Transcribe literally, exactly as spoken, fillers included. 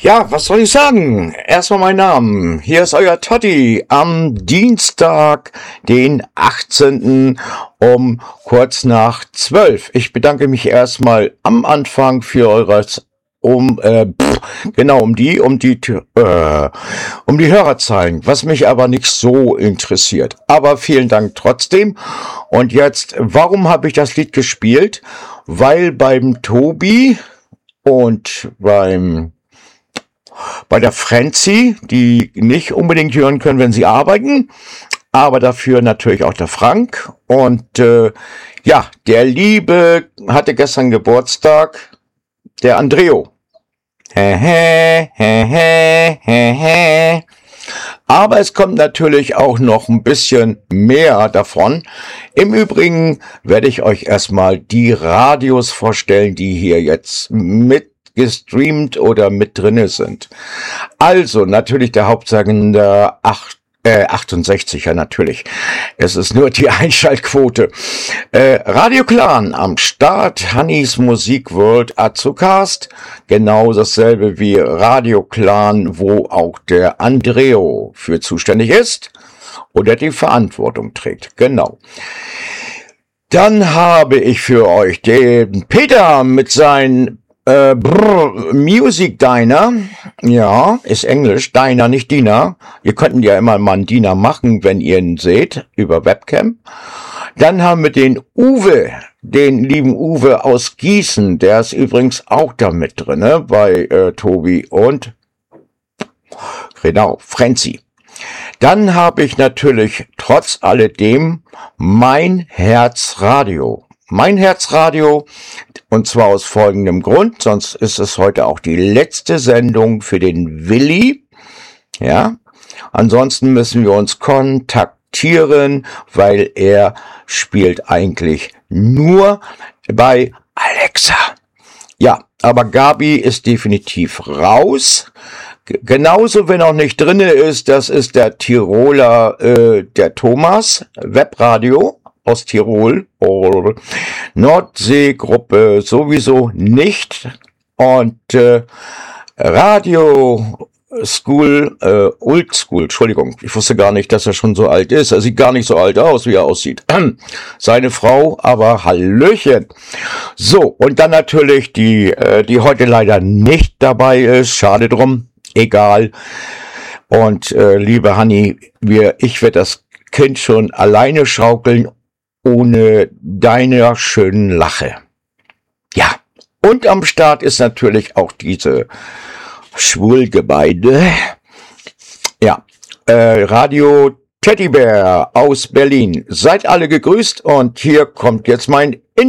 Ja, was soll ich sagen? Erstmal mein Name. Hier ist euer Totti am Dienstag, den achtzehnten um kurz nach zwölf. Ich bedanke mich erstmal am Anfang für eures um äh, pff, genau um die um die äh, um die Hörerzahlen, was mich aber nicht so interessiert. Aber vielen Dank trotzdem. Und jetzt, warum habe ich das Lied gespielt? Weil beim Tobi und beim bei der Franzi, die nicht unbedingt hören können, wenn sie arbeiten, aber dafür natürlich auch der Frank. Und äh, ja, der Liebe hatte gestern Geburtstag, der Andreo. He, he, he, he, he, he. Aber es kommt natürlich auch noch ein bisschen mehr davon. Im Übrigen werde ich euch erstmal die Radios vorstellen, die hier jetzt mit gestreamt oder mit drinne sind. Also natürlich der Hauptsender acht, äh, achtundsechzig, ja natürlich. Es ist nur die Einschaltquote. Äh, Radio Clan am Start, Hannis Musik World Azukast, genau dasselbe wie Radio Clan, wo auch der Andreo für zuständig ist oder die Verantwortung trägt. Genau. Dann habe ich für euch den Peter mit seinen Äh, brr, Music Diner, ja, ist Englisch, Diner, nicht Diener. Ihr könnt ja immer mal einen Diener machen, wenn ihr ihn seht, über Webcam. Dann haben wir den Uwe, den lieben Uwe aus Gießen, der ist übrigens auch da mit drin, ne, bei äh, Tobi und, genau, Franzi. Dann habe ich natürlich trotz alledem mein Herzradio. Mein Herzradio, und zwar aus folgendem Grund, sonst ist es heute auch die letzte Sendung für den Willi. Ja, ansonsten müssen wir uns kontaktieren, weil er spielt eigentlich nur bei Alexa. Ja, aber Gabi ist definitiv raus. G- Genauso, wenn auch nicht drinne ist, das ist der Tiroler, äh, der Thomas, Webradio aus Tirol, oh, Nordseegruppe sowieso nicht. Und äh, Radio School, äh, Old School, Entschuldigung, ich wusste gar nicht, dass er schon so alt ist. Er sieht gar nicht so alt aus, wie er aussieht. Seine Frau, aber Hallöchen. So, und dann natürlich die, äh, die heute leider nicht dabei ist. Schade drum, egal. Und äh, liebe Hanni, wir, ich werde das Kind schon alleine schaukeln, ohne deiner schönen Lache. Ja, und am Start ist natürlich auch diese Schwulgebeide. Ja, äh, Radio Teddybär aus Berlin. Seid alle gegrüßt und hier kommt jetzt mein